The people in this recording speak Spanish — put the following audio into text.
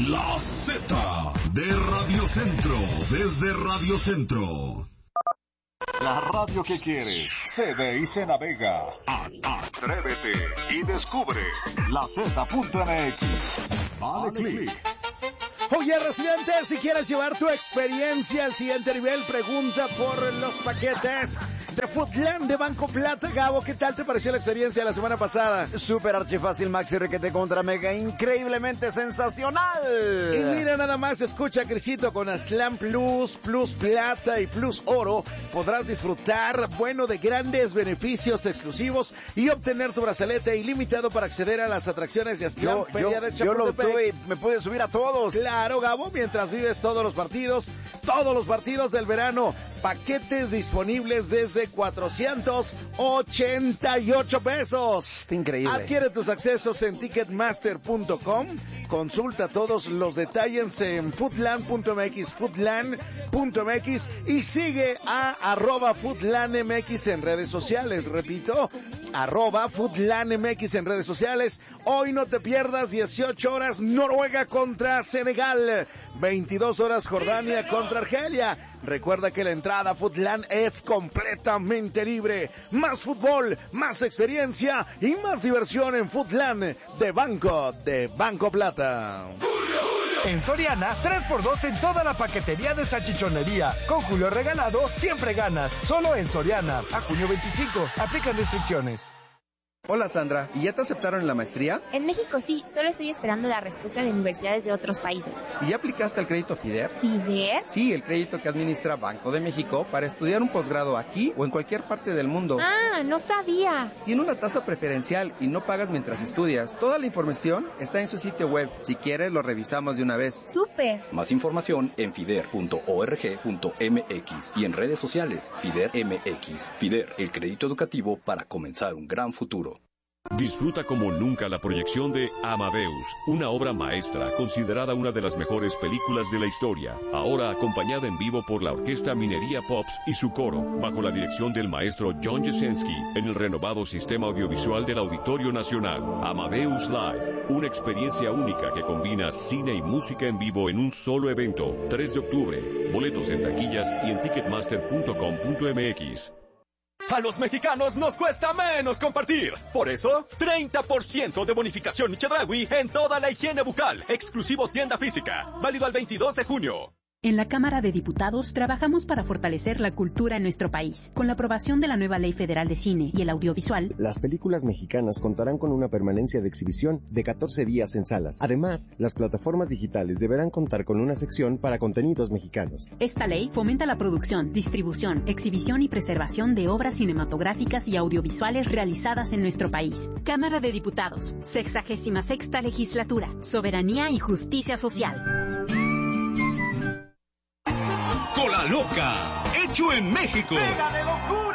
La Z de Radio Centro, desde Radio Centro. La radio que quieres se ve y se navega. Atrévete y descubre la Z.mx. Dale click. Oye, residente, si quieres llevar tu experiencia al siguiente nivel, pregunta por los paquetes de Foodland de Banco Plata. Gabo, ¿qué tal te pareció la experiencia la semana pasada? Súper archifácil, Maxi Requete contra Mega, increíblemente sensacional. Y mira nada más, escucha, Crisito, con Aztlán Plus, Plus Plata y Plus Oro, podrás disfrutar, de grandes beneficios exclusivos y obtener tu brazalete ilimitado para acceder a las atracciones de Aztlán Feria de Chapultepec. Yo lo tuve y me pude subir a todos. Claro, Gabo, mientras vives todos los partidos del verano. Paquetes disponibles desde 488 pesos. Está increíble. Adquiere tus accesos en ticketmaster.com. Consulta todos los detalles en foodland.mx y sigue a @foodlandmx en redes sociales. Repito, @foodlandmx en redes sociales. Hoy no te pierdas 18 horas Noruega contra Senegal, 22 horas Jordania contra Argelia. Recuerda que la entrada a Foodland es completamente libre. Más fútbol, más experiencia y más diversión en Foodland de Banco Plata. En Soriana, 3x2 en toda la paquetería de salchichonería. Con Julio Regalado, siempre ganas. Solo en Soriana. A junio 25. Aplican restricciones. Hola Sandra, ¿y ya te aceptaron en la maestría? En México sí, solo estoy esperando la respuesta de universidades de otros países. ¿Y ya aplicaste al crédito FIDER? ¿FIDER? Sí, el crédito que administra Banco de México para estudiar un posgrado aquí o en cualquier parte del mundo. Ah, no sabía. Tiene una tasa preferencial y no pagas mientras estudias. Toda la información está en su sitio web. Si quieres, lo revisamos de una vez. ¡Súper! Más información en fider.org.mx y en redes sociales FIDER MX. FIDER, el crédito educativo para comenzar un gran futuro. Disfruta como nunca la proyección de Amadeus, una obra maestra considerada una de las mejores películas de la historia, ahora acompañada en vivo por la Orquesta Minería Pops y su coro, bajo la dirección del maestro John Jasenski, en el renovado sistema audiovisual del Auditorio Nacional. Amadeus Live, una experiencia única que combina cine y música en vivo en un solo evento. 3 de octubre, boletos en taquillas y en ticketmaster.com.mx. A los mexicanos nos cuesta menos compartir. Por eso, 30% de bonificación Chedraui en toda la higiene bucal. Exclusivo tienda física. Válido al 22 de junio. En la Cámara de Diputados trabajamos para fortalecer la cultura en nuestro país. Con la aprobación de la nueva Ley Federal de Cine y el Audiovisual, las películas mexicanas contarán con una permanencia de exhibición de 14 días en salas. Además, las plataformas digitales deberán contar con una sección para contenidos mexicanos. Esta ley fomenta la producción, distribución, exhibición y preservación de obras cinematográficas y audiovisuales realizadas en nuestro país. Cámara de Diputados, 66ª Legislatura, Soberanía y Justicia Social. Cola Loca, hecho en México. ¡Pega de locura!